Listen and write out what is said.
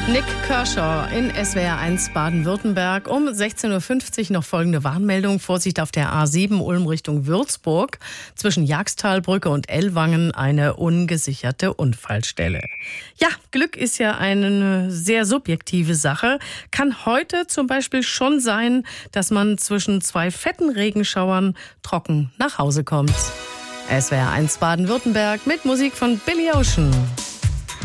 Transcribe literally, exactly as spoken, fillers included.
Nick Kershaw in S W R eins Baden-Württemberg. Um sechzehn Uhr fünfzig noch folgende Warnmeldung. Vorsicht auf der A sieben Ulm Richtung Würzburg. Zwischen Jagstalbrücke und Ellwangen eine ungesicherte Unfallstelle. Ja, Glück ist ja eine sehr subjektive Sache. Kann heute zum Beispiel schon sein, dass man zwischen zwei fetten Regenschauern trocken nach Hause kommt. S W R eins Baden-Württemberg mit Musik von Billy Ocean.